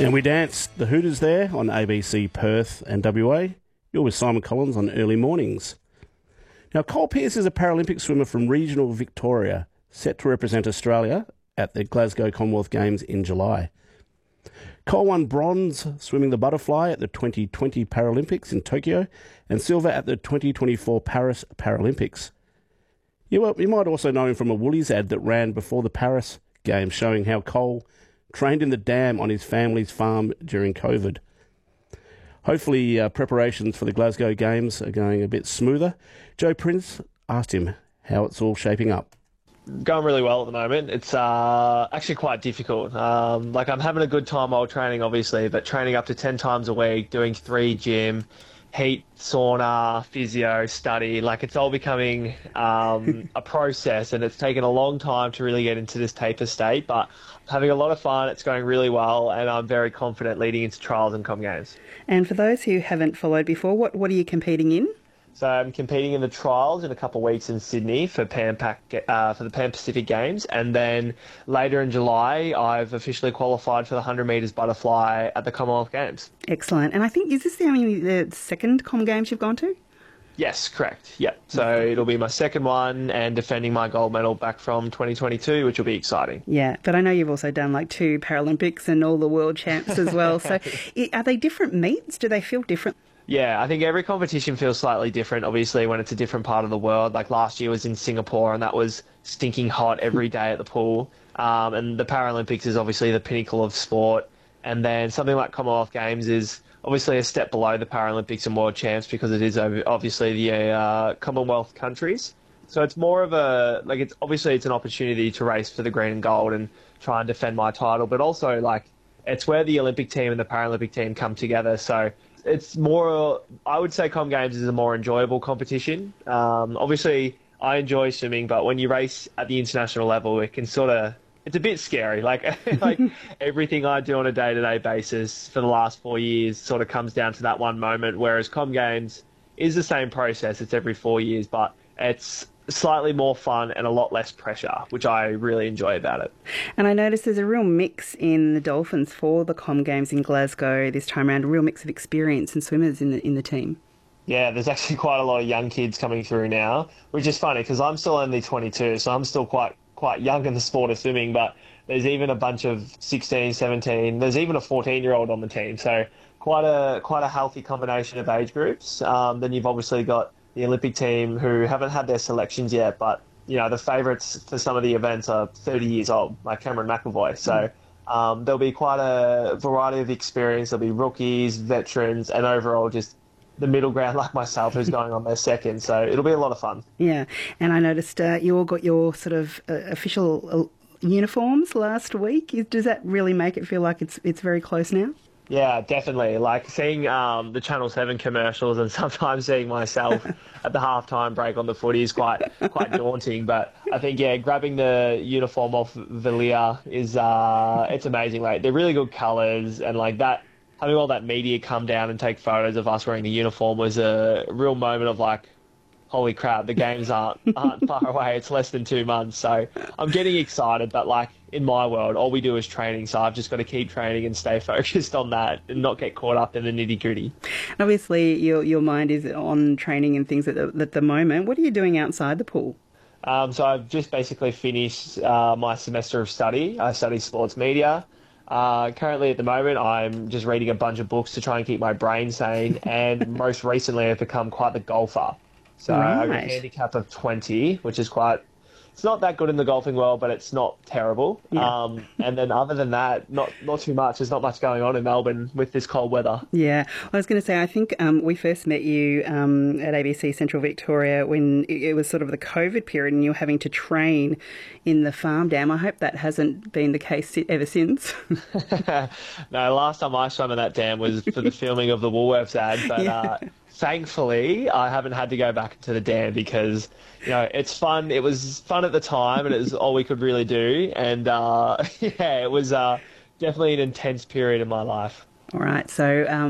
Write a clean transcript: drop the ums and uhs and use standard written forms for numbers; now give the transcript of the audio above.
And we danced the Hooters there on ABC Perth and WA. You're with Simon Collins on Early Mornings. Now, Cole Pearce is a Paralympic swimmer from regional Victoria, set to represent Australia at the Glasgow Commonwealth Games in July. Cole won bronze swimming the butterfly at the 2020 Paralympics in Tokyo and silver at the 2024 Paris Paralympics. You might also know him from a Woolies ad that ran before the Paris Games, showing how Cole trained in the dam on his family's farm during COVID. Hopefully preparations for the Glasgow Games are going a bit smoother. Joe Prince asked him how it's all shaping up. Going really well at the moment. It's actually quite difficult. I'm having a good time while training, obviously, but training up to 10 times a week, doing 3 gym, heat, sauna, physio, study, it's all becoming a process, and it's taken a long time to really get into this taper state, but having a lot of fun. It's going really well, and I'm very confident leading into trials and Com Games. And for those who haven't followed before, what are you competing in? So I'm competing in the trials in a couple of weeks in Sydney for the Pan Pacific Games, and then later in July I've officially qualified for the 100 metres butterfly at the Commonwealth Games. Excellent. And I think, is this the second Com Games you've gone to? Yes, correct. Yeah. So it'll be my second one and defending my gold medal back from 2022, which will be exciting. Yeah, but I know you've also done 2 Paralympics and all the world champs as well. So are they different meets? Do they feel different? Yeah, I think every competition feels slightly different, obviously, when it's a different part of the world. Like last year was in Singapore, and that was stinking hot every day at the pool. And the Paralympics is obviously the pinnacle of sport. And then something like Commonwealth Games is obviously a step below the Paralympics and World Champs because it is obviously the Commonwealth countries. So it's more of it's an opportunity to race for the green and gold and try and defend my title. But also, it's where the Olympic team and the Paralympic team come together. So it's more, I would say Com Games is a more enjoyable competition. Obviously, I enjoy swimming, but when you race at the international level, it's a bit scary. Everything I do on a day-to-day basis for the last 4 years sort of comes down to that one moment, whereas Com Games is the same process. It's every 4 years, but it's slightly more fun and a lot less pressure, which I really enjoy about it. And I noticed there's a real mix in the Dolphins for the Com Games in Glasgow this time around, a real mix of experience and swimmers in the team. Yeah, there's actually quite a lot of young kids coming through now, which is funny because I'm still only 22, so I'm still quite young in the sport of swimming, but there's even a bunch of 16, 17, there's even a 14-year-old on the team, so quite a healthy combination of age groups. Then you've obviously got the Olympic team who haven't had their selections yet, but the favourites for some of the events are 30 years old, like Cameron McEvoy. So there'll be quite a variety of experience. There'll be rookies, veterans, and overall just the middle ground like myself who's going on their second. So it'll be a lot of fun. Yeah, and I noticed you all got your sort of official uniforms last week. Does that really make it feel like it's very close now? Yeah, definitely. Seeing the Channel 7 commercials and sometimes seeing myself at the halftime break on the footy is quite daunting. But I think, grabbing the uniform off Velia is it's amazing. They're really good colours, and that having all that media come down and take photos of us wearing the uniform was a real moment of holy crap, the games aren't far away. It's less than 2 months. So I'm getting excited, but in my world, all we do is training. So I've just got to keep training and stay focused on that and not get caught up in the nitty gritty. Obviously, your mind is on training and things at the moment. What are you doing outside the pool? So I've just basically finished my semester of study. I study sports media. Currently at the moment, I'm just reading a bunch of books to try and keep my brain sane. And most recently, I've become quite the golfer. So I've got a handicap of 20, which is it's not that good in the golfing world, but it's not terrible. Yeah. And then other than that, not too much. There's not much going on in Melbourne with this cold weather. Yeah. I was going to say, I think we first met you at ABC Central Victoria when it was sort of the COVID period and you were having to train in the farm dam. I hope that hasn't been the case ever since. No, last time I swam in that dam was for the filming of the Woolworths ad, but thankfully I haven't had to go back to the dam because it's fun. It was fun at the time and it was all we could really do, and it was definitely an intense period in my life. All right, so